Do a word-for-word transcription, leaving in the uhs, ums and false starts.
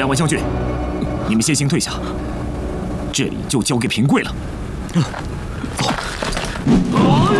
两位将军，你们先行退下，这里就交给平贵了。走。